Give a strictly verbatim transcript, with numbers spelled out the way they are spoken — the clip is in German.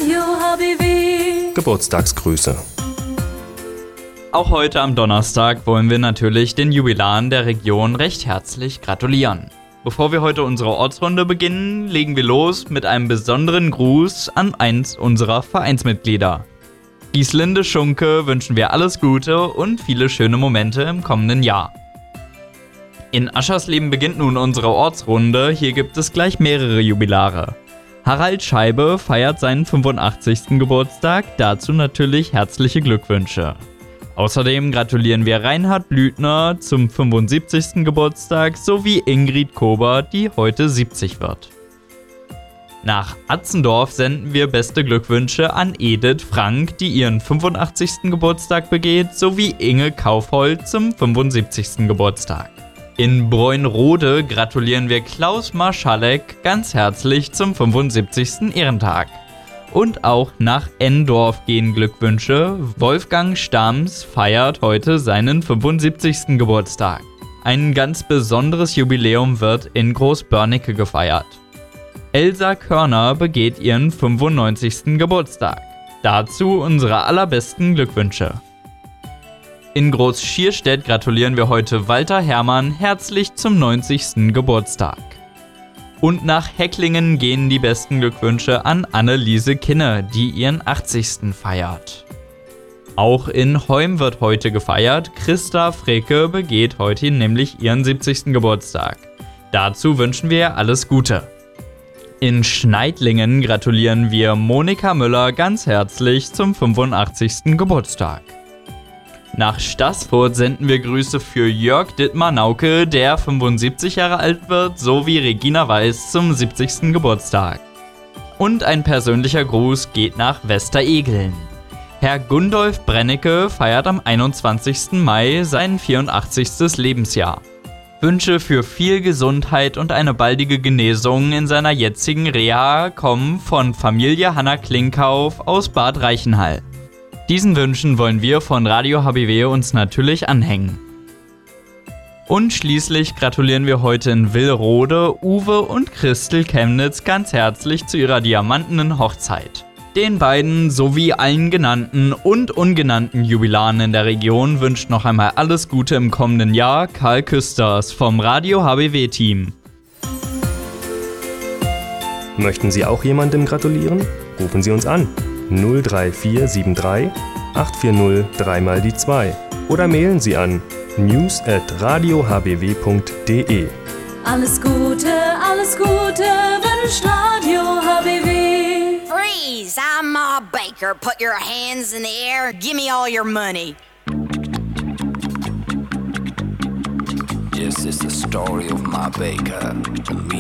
Radio H B W. Geburtstagsgrüße. Auch heute am Donnerstag wollen wir natürlich den Jubilaren der Region recht herzlich gratulieren. Bevor wir heute unsere Ortsrunde beginnen, legen wir los mit einem besonderen Gruß an eins unserer Vereinsmitglieder. Gieslinde Schunke wünschen wir alles Gute und viele schöne Momente im kommenden Jahr. In Aschersleben beginnt nun unsere Ortsrunde, hier gibt es gleich mehrere Jubilare. Harald Scheibe feiert seinen fünfundachtzigsten Geburtstag, dazu natürlich herzliche Glückwünsche. Außerdem gratulieren wir Reinhard Blüthner zum fünfundsiebzigsten Geburtstag sowie Ingrid Kober, die heute siebzig wird. Nach Atzendorf senden wir beste Glückwünsche an Edith Frank, die ihren fünfundachtzigsten Geburtstag begeht, sowie Inge Kaufhold zum fünfundsiebzigsten Geburtstag. In Bräunrode gratulieren wir Klaus Marschalek ganz herzlich zum fünfundsiebzigsten Ehrentag. Und auch nach Endorf gehen Glückwünsche. Wolfgang Stams feiert heute seinen fünfundsiebzigsten Geburtstag. Ein ganz besonderes Jubiläum wird in Großbörnecke gefeiert. Elsa Körner begeht ihren fünfundneunzigsten Geburtstag. Dazu unsere allerbesten Glückwünsche. In Großschierstedt gratulieren wir heute Walter Herrmann herzlich zum neunzigsten Geburtstag. Und nach Hecklingen gehen die besten Glückwünsche an Anneliese Kinne, die ihren achtzigsten feiert. Auch in Heum wird heute gefeiert. Christa Fricke begeht heute nämlich ihren siebzigsten Geburtstag. Dazu wünschen wir alles Gute. In Schneidlingen gratulieren wir Monika Müller ganz herzlich zum fünfundachtzigsten Geburtstag. Nach Staßfurt senden wir Grüße für Jörg Dittmar-Nauke, der fünfundsiebzig Jahre alt wird, sowie Regina Weiß zum siebzigsten Geburtstag. Und ein persönlicher Gruß geht nach Westeregeln. Herr Gundolf Brennecke feiert am einundzwanzigsten Mai sein vierundachtzigsten Lebensjahr. Wünsche für viel Gesundheit und eine baldige Genesung in seiner jetzigen Reha kommen von Familie Hanna Klinkhauf aus Bad Reichenhall. Diesen Wünschen wollen wir von Radio H B W uns natürlich anhängen. Und schließlich gratulieren wir heute in Willrode Uwe und Christel Chemnitz ganz herzlich zu ihrer diamantenen Hochzeit. Den beiden sowie allen genannten und ungenannten Jubilaren in der Region wünscht noch einmal alles Gute im kommenden Jahr Karl Küsters vom Radio H B W-Team. Möchten Sie auch jemandem gratulieren? Rufen Sie uns an. null drei vier sieben drei acht vier null drei mal die zwei oder mailen Sie an news at radio h b w punkt d e. Alles Gute, alles Gute wünscht Radio H B W. Freeze! I'm Ma Baker. Put your hands in the air. Give me all your money. This is the story of Ma Baker, a